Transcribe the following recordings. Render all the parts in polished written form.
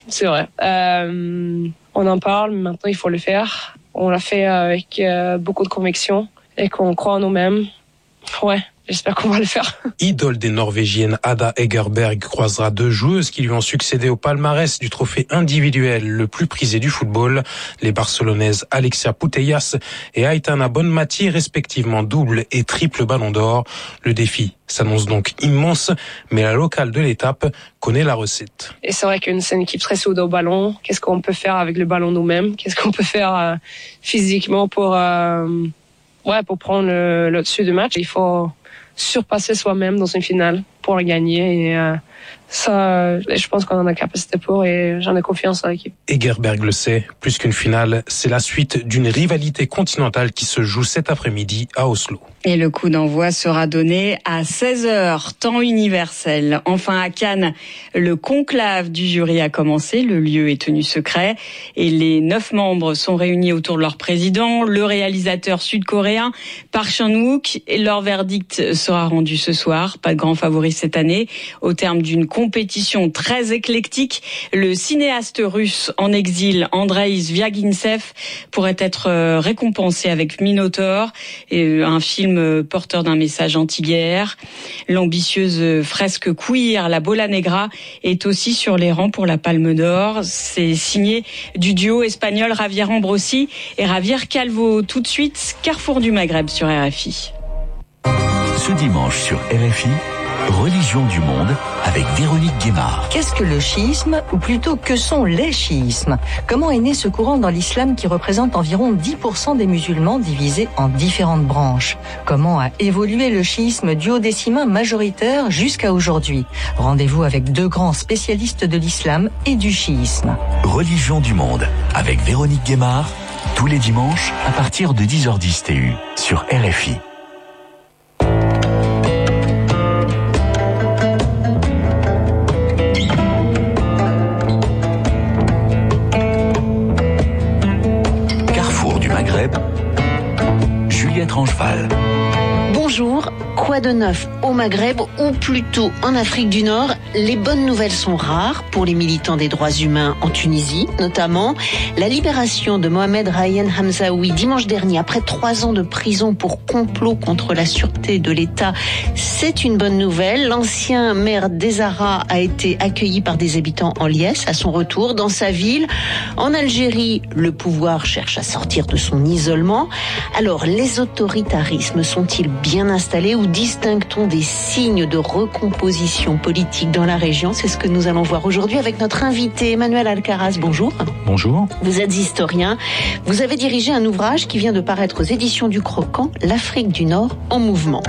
C'est vrai. On en parle, mais maintenant il faut le faire. On l'a fait avec beaucoup de conviction et qu'on croit en nous-mêmes. Ouais, j'espère qu'on va le faire. Idole des Norvégiennes, Ada Hegerberg croisera 2 joueuses qui lui ont succédé au palmarès du trophée individuel le plus prisé du football. Les Barcelonaises Alexia Putellas et Aitana Bonmati, respectivement double et triple ballon d'or. Le défi s'annonce donc immense, mais la locale de l'étape connaît la recette. Et c'est vrai que c'est une équipe très soudée au ballon. Qu'est-ce qu'on peut faire avec le ballon nous-mêmes? Qu'est-ce qu'on peut faire physiquement pour prendre le dessus du match? Il faut surpasser soi-même dans une finale pour le gagner. Et je pense qu'on a la capacité pour et j'en ai confiance en l'équipe. Hegerberg le sait, plus qu'une finale, c'est la suite d'une rivalité continentale qui se joue cet après-midi à Oslo. Et le coup d'envoi sera donné à 16h, temps universel. Enfin, à Cannes, le conclave du jury a commencé. Le lieu est tenu secret et les 9 membres sont réunis autour de leur président, le réalisateur sud-coréen Park Chan-wook. Et leur verdict sera rendu ce soir. Pas de grand favori cette année. Au terme d'une compétition très éclectique, le cinéaste russe en exil, Andrei Zvyagintsev, pourrait être récompensé avec Minotaur, un film porteur d'un message anti-guerre. L'ambitieuse fresque queer, la Bola Negra, est aussi sur les rangs pour la Palme d'Or. C'est signé du duo espagnol Javier Ambrosi et Javier Calvo. Tout de suite, Carrefour du Maghreb sur RFI. Ce dimanche sur RFI, Religion du monde avec Véronique Guémard. Qu'est-ce que le chiisme, ou plutôt que sont les chiismes? Comment est né ce courant dans l'islam qui représente environ 10% des musulmans divisés en différentes branches? Comment a évolué le chiisme duodécimain majoritaire jusqu'à aujourd'hui? Rendez-vous avec 2 grands spécialistes de l'islam et du chiisme. Religion du monde avec Véronique Guémard, tous les dimanches à partir de 10h10 TU sur RFI. Juliette Rangeval. Bonjour, quoi de neuf au Maghreb ou plutôt en Afrique du Nord? Les bonnes nouvelles sont rares pour les militants des droits humains en Tunisie, notamment la libération de Mohamed Ryan Hamzaoui dimanche dernier après 3 ans de prison pour complot contre la sûreté de l'État. C'est une bonne nouvelle. L'ancien maire d'Ezara a été accueilli par des habitants en liesse à son retour dans sa ville. En Algérie, le pouvoir cherche à sortir de son isolement. Alors, les autoritarismes sont-ils bien installés ou distingue-t-on des signes de recomposition politique dans la région? C'est ce que nous allons voir aujourd'hui avec notre invité Emmanuel Alcaraz. Bonjour. Bonjour. Vous êtes historien. Vous avez dirigé un ouvrage qui vient de paraître aux éditions du Croquant, L'Afrique du Nord en mouvement.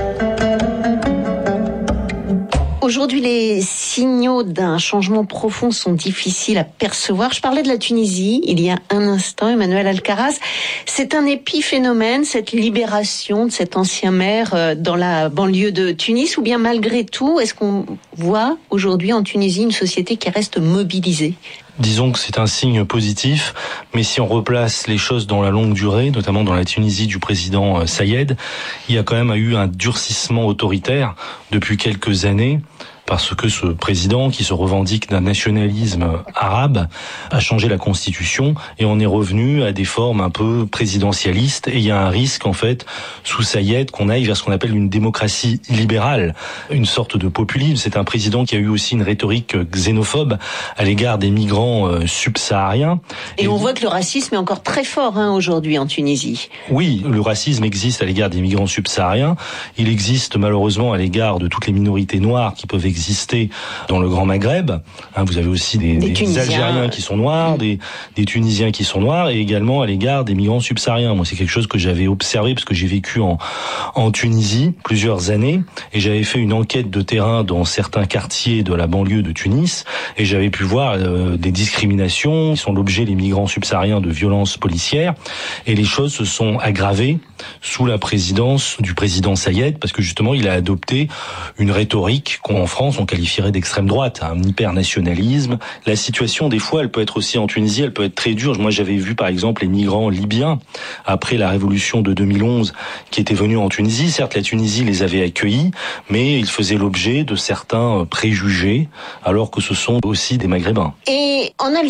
Aujourd'hui, les signaux d'un changement profond sont difficiles à percevoir. Je parlais de la Tunisie il y a un instant, Emmanuel Alcaraz. C'est un épiphénomène, cette libération de cet ancien maire dans la banlieue de Tunis, ou bien malgré tout, est-ce qu'on voit aujourd'hui en Tunisie une société qui reste mobilisée ? Disons que c'est un signe positif, mais si on replace les choses dans la longue durée, notamment dans la Tunisie du président Sayed, il y a quand même eu un durcissement autoritaire depuis quelques années, parce que ce président, qui se revendique d'un nationalisme arabe, a changé la constitution et on est revenu à des formes un peu présidentialistes. Et il y a un risque, en fait, sous Sayed, qu'on aille vers ce qu'on appelle une démocratie libérale, une sorte de populisme. C'est un président qui a eu aussi une rhétorique xénophobe à l'égard des migrants subsahariens. Et on voit que le racisme est encore très fort aujourd'hui en Tunisie. Oui, le racisme existe à l'égard des migrants subsahariens. Il existe malheureusement à l'égard de toutes les minorités noires qui peuvent exister dans le Grand Maghreb. Vous avez aussi des Algériens qui sont noirs, des Tunisiens qui sont noirs, et également à l'égard des migrants subsahariens. Moi, c'est quelque chose que j'avais observé parce que j'ai vécu en Tunisie plusieurs années, et j'avais fait une enquête de terrain dans certains quartiers de la banlieue de Tunis, et j'avais pu voir des discriminations qui sont l'objet, les migrants subsahariens, de violences policières, et les choses se sont aggravées sous la présidence du président Sayed, parce que justement, il a adopté une rhétorique qu'en France France, on qualifierait d'extrême droite, un hyper-nationalisme. La situation, des fois, elle peut être aussi en Tunisie, elle peut être très dure. Moi, j'avais vu, par exemple, les migrants libyens, après la révolution de 2011, qui étaient venus en Tunisie. Certes, la Tunisie les avait accueillis, mais ils faisaient l'objet de certains préjugés, alors que ce sont aussi des Maghrébins. Et en